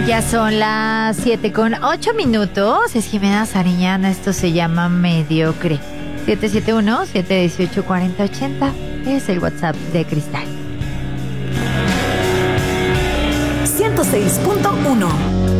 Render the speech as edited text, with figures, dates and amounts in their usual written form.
Ya son las 7:08. Es Jimena Sariñana. Esto se llama Mediocre. 771-718-4080 es el WhatsApp de Cristal. 106.1